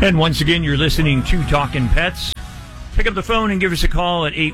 And once again, you're listening to Talkin' Pets. Pick up the phone and give us a call at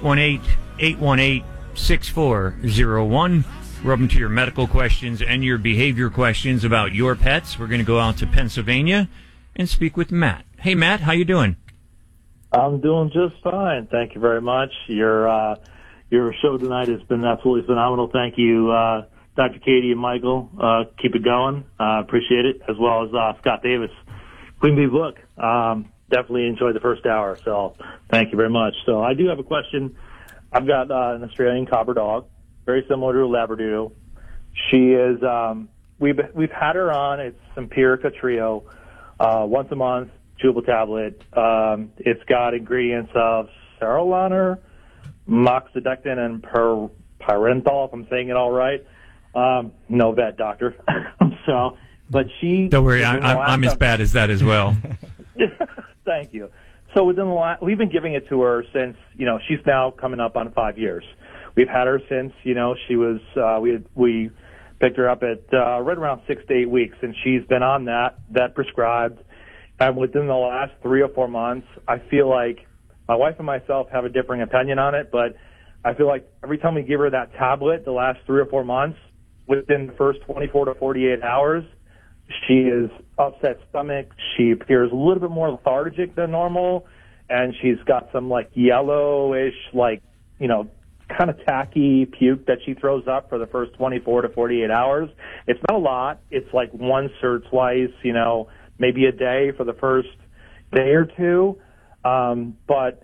818-818-6401. We're open to your medical questions and your behavior questions about your pets. We're going to go out to Pennsylvania and speak with Matt. Hey, Matt, how you doing? I'm doing just fine. Thank you very much. Your show tonight has been absolutely phenomenal. Thank you, Dr. Katie and Michael. Keep it going. Appreciate it, as well as Scott Davis. Queen Bee book. Definitely enjoyed the first hour, so thank you very much. So I do have a question. I've got an Australian Copper dog, very similar to a Labradoodle. She is, we've had her on, it's Simparica Trio, once a month, chewable tablet. It's got ingredients of Seroliner, moxidectin, and pyrenthal, if I'm saying it all right. No vet, doctor. So, but she... Don't worry, I'm as bad as that as well. Thank you. So we've been giving it to her since, she's now coming up on 5 years. We've had her since, she was, we picked her up at right around 6 to 8 weeks, and she's been on that prescribed. And within the last 3 or 4 months, I feel like my wife and myself have a differing opinion on it, but I feel like every time we give her that tablet, the last 3 or 4 months, within the first 24 to 48 hours, she is upset stomach. She appears a little bit more lethargic than normal, and she's got some yellowish, kind of tacky puke that she throws up for the first 24 to 48 hours. It's not a lot. It's once or twice, maybe a day for the first day or two. But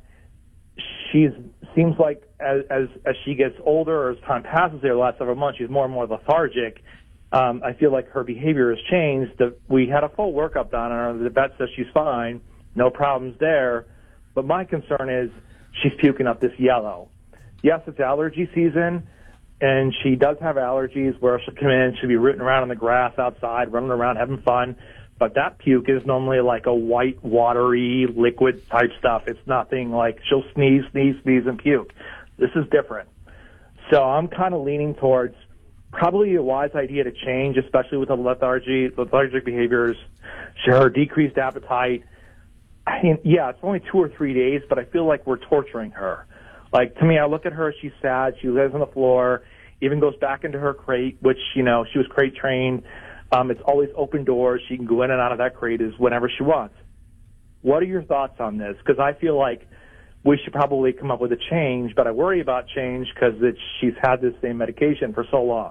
seems like as she gets older, or as time passes there the last several months, she's more and more lethargic. I feel like her behavior has changed. We had a full workup done on her. The vet says she's fine, no problems there. But my concern is she's puking up this yellow. Yes, it's allergy season, and she does have allergies where she'll come in, she'll be rooting around in the grass outside, running around, having fun. But that puke is normally like a white, watery, liquid type stuff. It's nothing like she'll sneeze, and puke. This is different. So I'm kind of leaning towards probably a wise idea to change, especially with the lethargic behaviors, her decreased appetite. I mean, yeah, it's only 2 or 3 days, but I feel like we're torturing her. To me, I look at her, she's sad, she lays on the floor, even goes back into her crate, which, she was crate trained. It's always open doors. She can go in and out of that crate whenever she wants. What are your thoughts on this? Because I feel like we should probably come up with a change, but I worry about change because she's had this same medication for so long.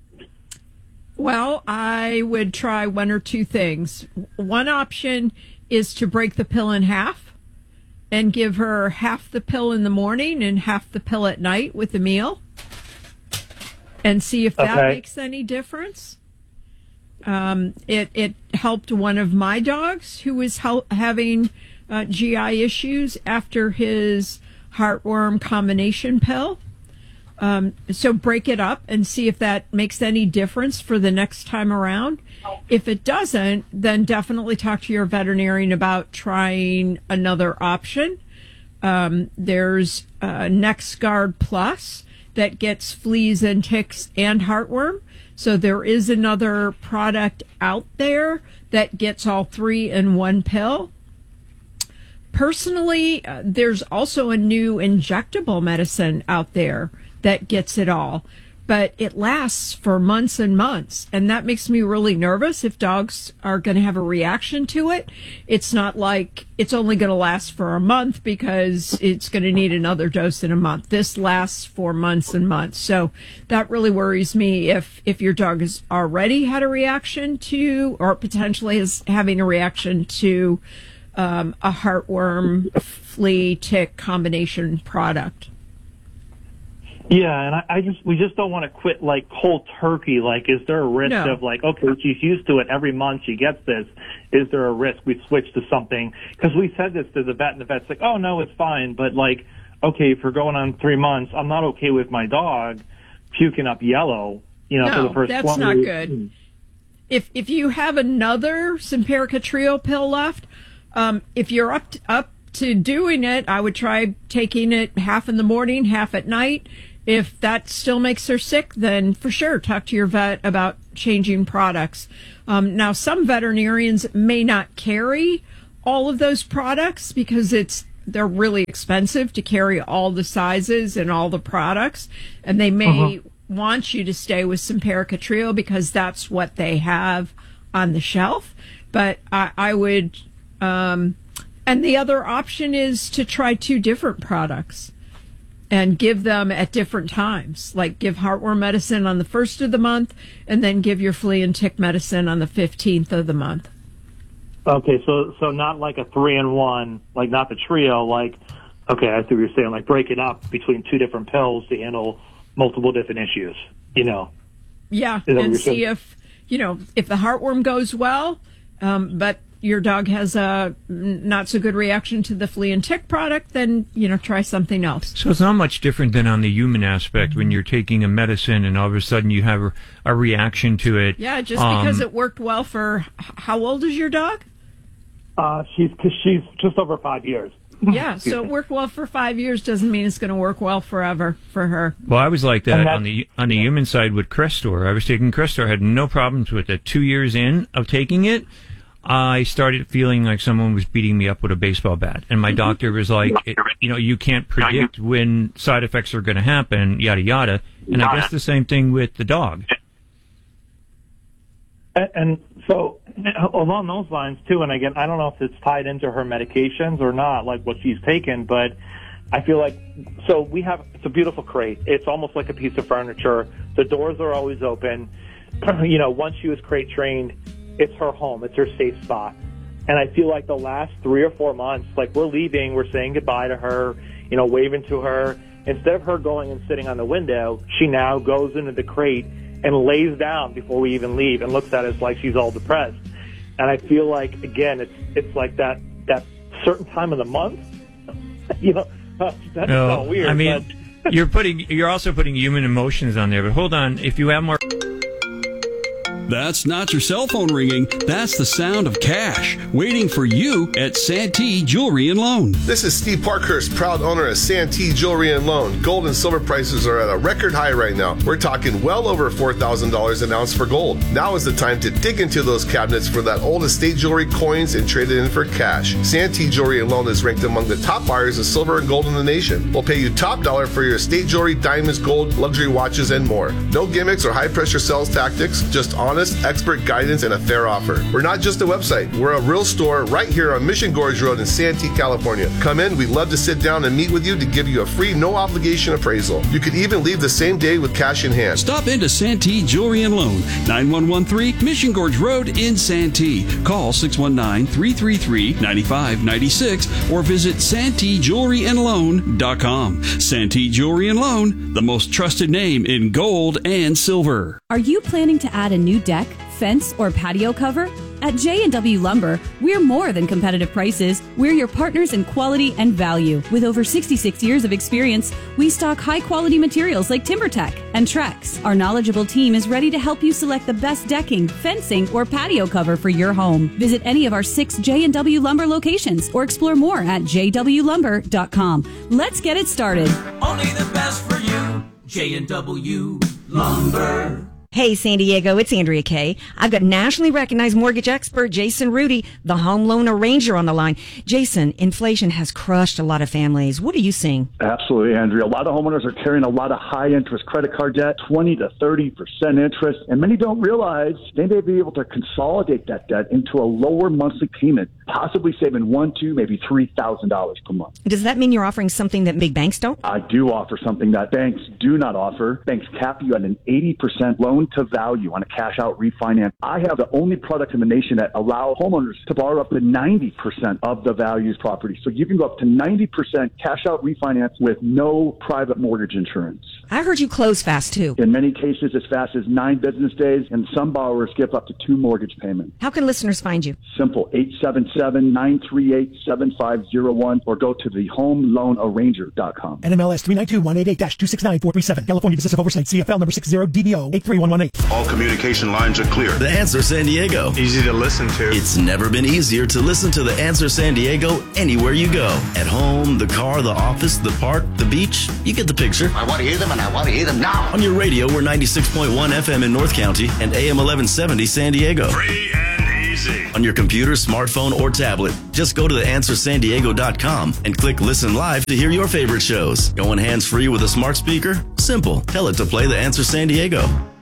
Well, I would try one or two things. One option is to break the pill in half and give her half the pill in the morning and half the pill at night with the meal, and see if that makes any difference. It helped one of my dogs who was having GI issues after his heartworm combination pill. So break it up and see if that makes any difference for the next time around. If it doesn't, then definitely talk to your veterinarian about trying another option. There's NexGard Plus that gets fleas and ticks and heartworm. So there is another product out there that gets all three in one pill. Personally, there's also a new injectable medicine out there that gets it all, but it lasts for months and months, and that makes me really nervous if dogs are going to have a reaction to it. It's not like it's only going to last for a month because it's going to need another dose in a month. This lasts for months and months, so that really worries me if your dog has already had a reaction to, or potentially is having a reaction to, a heartworm flea tick combination product. Yeah, and we just don't want to quit cold turkey. Is there a risk of okay, she's used to it every month, she gets this. Is there a risk we switch to something? Because we said this to the vet, and the vet's like, oh no, it's fine. But okay, for going on 3 months, I'm not okay with my dog puking up yellow. For the first. That's not good. If you have another Simparica Trio pill left, if you're up to doing it, I would try taking it half in the morning, half at night. If that still makes her sick, then for sure talk to your vet about changing products. Now, some veterinarians may not carry all of those products because they're really expensive to carry all the sizes and all the products, and they may want you to stay with Simparica Trio because that's what they have on the shelf. But I would, and the other option is to try 2 different products and give them at different times, like give heartworm medicine on the 1st of the month and then give your flea and tick medicine on the 15th of the month. Okay, so not like a 3-in-1, like not the trio, like, okay, I see what you're saying, like break it up between 2 different pills to handle multiple different issues, Yeah, and see if the heartworm goes well, but your dog has a not so good reaction to the flea and tick product, then, try something else. So it's not much different than on the human aspect when you're taking a medicine and all of a sudden you have a reaction to it. Yeah, just because it worked well for, how old is your dog? She's just over 5 years. Yeah, so it worked well for 5 years doesn't mean it's going to work well forever for her. Well, I was like that on the human side with Crestor. I was taking Crestor, had no problems with it. 2 years in of taking it, I started feeling like someone was beating me up with a baseball bat. And my doctor was like, you can't predict when side effects are going to happen, yada, yada. And I guess the same thing with the dog. And so along those lines, too, and again, I don't know if it's tied into her medications or not, like what she's taken, but I feel like, so it's a beautiful crate. It's almost like a piece of furniture. The doors are always open. Once she was crate trained, it's her home. It's her safe spot. And I feel like the last 3 or 4 months, like we're leaving, we're saying goodbye to her, waving to her. Instead of her going and sitting on the window, she now goes into the crate and lays down before we even leave and looks at us like she's all depressed. And I feel like, again, it's like that certain time of the month. That's so weird. I mean, but you're also putting human emotions on there. But hold on, if you have more. That's not your cell phone ringing. That's the sound of cash waiting for you at Santee Jewelry and Loan. This is Steve Parkhurst, proud owner of Santee Jewelry and Loan. Gold and silver prices are at a record high right now. We're talking well over $4,000 an ounce for gold. Now is the time to dig into those cabinets for that old estate jewelry coins and trade it in for cash. Santee Jewelry and Loan is ranked among the top buyers of silver and gold in the nation. We'll pay you top dollar for your estate jewelry, diamonds, gold, luxury watches, and more. No gimmicks or high-pressure sales tactics, just honest, expert guidance, and a fair offer. We're not just a website. We're a real store right here on Mission Gorge Road in Santee, California. Come in. We'd love to sit down and meet with you to give you a free, no-obligation appraisal. You could even leave the same day with cash in hand. Stop into Santee Jewelry and Loan, 9113 Mission Gorge Road in Santee. Call 619-333-9596 or visit SanteeJewelryandLoan.com. Santee Jewelry and Loan, the most trusted name in gold and silver. Are you planning to add a new deck, fence, or patio cover? At J&W Lumber, we're more than competitive prices. We're your partners in quality and value. With over 66 years of experience, we stock high-quality materials like TimberTech and Trex. Our knowledgeable team is ready to help you select the best decking, fencing, or patio cover for your home. Visit any of our 6 J&W Lumber locations or explore more at jwlumber.com. Let's get it started. Only the best for you, J&W Lumber. Hey, San Diego, it's Andrea Kay. I've got nationally recognized mortgage expert Jason Rudy, the home loan arranger, on the line. Jason, inflation has crushed a lot of families. What are you seeing? Absolutely, Andrea. A lot of homeowners are carrying a lot of high-interest credit card debt, 20 to 30% interest, and many don't realize they may be able to consolidate that debt into a lower monthly payment, possibly saving $1,000, maybe $3,000 per month. Does that mean you're offering something that big banks don't? I do offer something that banks do not offer. Banks cap you at an 80% loan to value on a cash out refinance. I have the only product in the nation that allow homeowners to borrow up to 90% of the value's property. So you can go up to 90% cash out refinance with no private mortgage insurance. I heard you close fast too. In many cases, as fast as 9 business days, and some borrowers skip up to 2 mortgage payments. How can listeners find you? Simple, 877-938-7501, or go to thehomeloanarranger.com. NMLS 392-188-269-437. California Business of Oversight, CFL number 60DBO 83118. All communication lines are clear. The Answer San Diego. Easy to listen to. It's never been easier to listen to The Answer San Diego anywhere you go. At home, the car, the office, the park, the beach. You get the picture. I want to hear them, and I want to hear them now. On your radio, we're 96.1 FM in North County and AM 1170 San Diego. Free and easy. on your computer, smartphone, or tablet. Just go to theanswersandiego.com and click Listen Live to hear your favorite shows. Going hands-free with a smart speaker? Simple. Tell it to play The Answer San Diego.